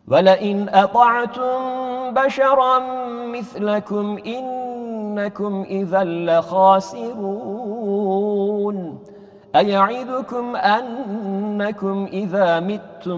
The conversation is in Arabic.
وَلَئِنْ أَطَعْتُمْ بَشَرًا مِثْلَكُمْ إِنَّكُمْ إِذًا لَخَاسِرُونَ أَيَعِدُكُمْ أَنَّكُمْ إِذَا مِتُّمْ